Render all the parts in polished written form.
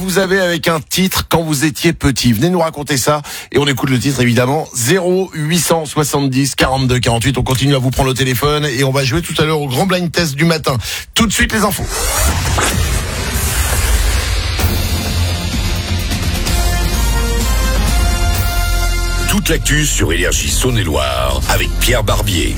vous avez avec un titre quand vous étiez petit? Venez nous raconter ça et on écoute le titre évidemment. 0870 42 48. On continue à vous prendre le téléphone et on va jouer tout à l'heure au grand blind test du matin. Tout de suite les infos. Toute l'actu sur Énergie Saône-et-Loire avec Pierre Barbier.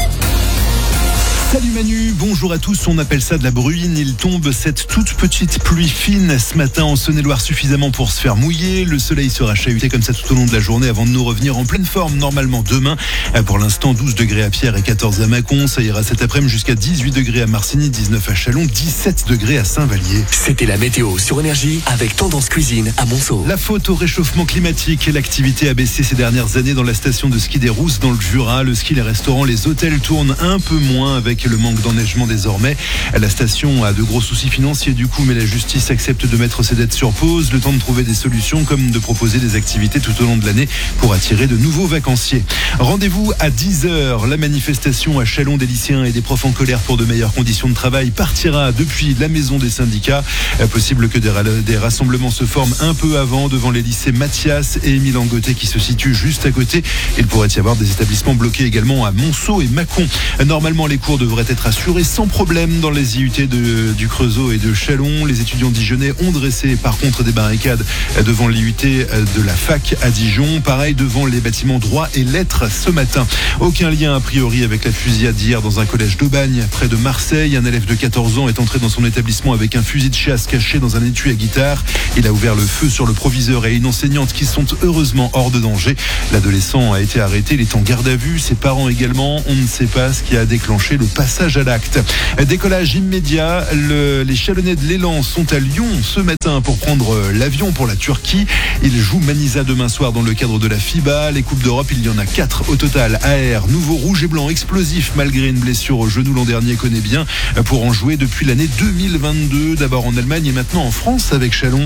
Salut Manu, bonjour à tous, on appelle ça de la bruine. Il tombe cette toute petite pluie fine ce matin en Saône-et-Loire, suffisamment pour se faire mouiller. Le soleil sera chahuté comme ça tout au long de la journée avant de nous revenir en pleine forme normalement demain. Pour l'instant 12 degrés à Pierre et 14 à Mâcon. Ça ira cet après-midi jusqu'à 18 degrés à Marcigny, 19 à Châlons, 17 degrés à Saint-Vallier. C'était la météo sur Énergie avec Tendance Cuisine à Monceau. La faute au réchauffement climatique. L'activité a baissé ces dernières années dans la station de ski des Rousses dans le Jura. Le ski, les restaurants, les hôtels tournent un peu moins avec le manque d'enneigement désormais. La station a de gros soucis financiers du coup, mais la justice accepte de mettre ses dettes sur pause, le temps de trouver des solutions comme de proposer des activités tout au long de l'année pour attirer de nouveaux vacanciers. Rendez-vous à 10h. La manifestation à Châlons des lycéens et des profs en colère pour de meilleures conditions de travail partira depuis la maison des syndicats. Possible que des rassemblements se forment un peu avant devant les lycées Mathias et Émile Angoté qui se situent juste à côté. Il pourrait y avoir des établissements bloqués également à Monceau et Mâcon. Normalement, les cours devraient être assurés sans problème dans les IUT du Creusot et de Châlons. Les étudiants dijonnais ont dressé par contre des barricades devant l'IUT de la fac à Dijon. Pareil devant les bâtiments droit et lettres ce matin. Aucun lien a priori avec la fusillade d'hier dans un collège d'Aubagne près de Marseille. Un élève de 14 ans est entré dans son établissement avec un fusil de chasse caché dans un étui à guitare. Il a ouvert le feu sur le proviseur et une enseignante qui sont heureusement hors de danger. L'adolescent a été arrêté, il est en garde à vue. Ses parents également. On ne sait pas ce qui a déclenché le passage à l'acte. Décollage immédiat. Les Chalonnais de l'Élan sont à Lyon ce matin pour prendre l'avion pour la Turquie. Ils jouent Manisa demain soir dans le cadre de la FIBA. Les Coupes d'Europe, il y en a 4 au total. AR, nouveau rouge et blanc explosif malgré une blessure au genou l'an dernier, connaît bien pour en jouer depuis l'année 2022. D'abord en Allemagne et maintenant en France avec Châlons.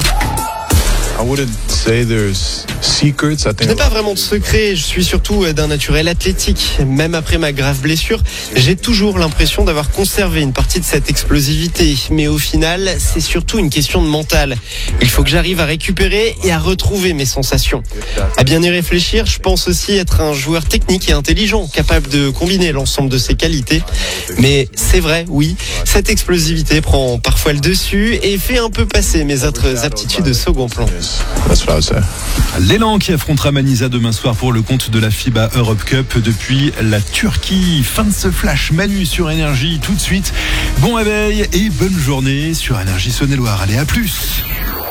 Je n'ai pas vraiment de secret, je suis surtout d'un naturel athlétique. Même après ma grave blessure, j'ai toujours l'impression d'avoir conservé une partie de cette explosivité. Mais au final, c'est surtout une question de mental. Il faut que j'arrive à récupérer et à retrouver mes sensations. À bien y réfléchir, je pense aussi être un joueur technique et intelligent, capable de combiner l'ensemble de ses qualités. Mais c'est vrai, oui, cette explosivité prend parfois le dessus et fait un peu passer mes autres aptitudes au second plan. L'élan qui affrontera Manisa demain soir pour le compte de la FIBA Europe Cup depuis la Turquie. Fin de ce flash Manu sur Énergie tout de suite. Bon réveil et bonne journée sur Énergie Saône-et-Loire. Allez, à plus.